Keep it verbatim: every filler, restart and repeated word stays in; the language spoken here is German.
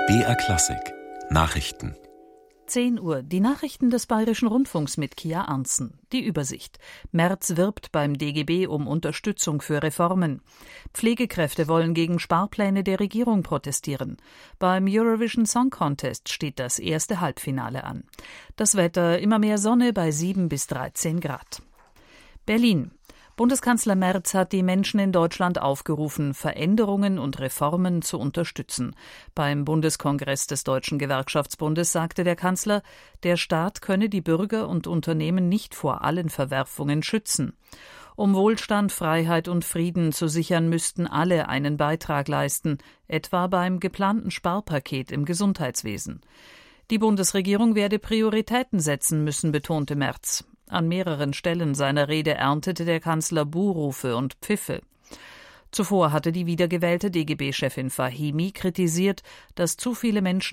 B R Klassik Nachrichten. zehn Uhr. Die Nachrichten des Bayerischen Rundfunks mit Kia Arntzen. Die Übersicht. Merz wirbt beim D G B um Unterstützung für Reformen. Pflegekräfte wollen gegen Sparpläne der Regierung protestieren. Beim Eurovision Song Contest steht das erste Halbfinale an. Das Wetter: immer mehr Sonne bei sieben bis dreizehn Grad. Berlin. Bundeskanzler Merz hat die Menschen in Deutschland aufgerufen, Veränderungen und Reformen zu unterstützen. Beim Bundeskongress des Deutschen Gewerkschaftsbundes sagte der Kanzler, der Staat könne die Bürger und Unternehmen nicht vor allen Verwerfungen schützen. Um Wohlstand, Freiheit und Frieden zu sichern, müssten alle einen Beitrag leisten, etwa beim geplanten Sparpaket im Gesundheitswesen. Die Bundesregierung werde Prioritäten setzen müssen, betonte Merz. An mehreren Stellen seiner Rede erntete der Kanzler Buhrufe und Pfiffe. Zuvor hatte die wiedergewählte D G B-Chefin Fahimi kritisiert, dass zu viele Menschen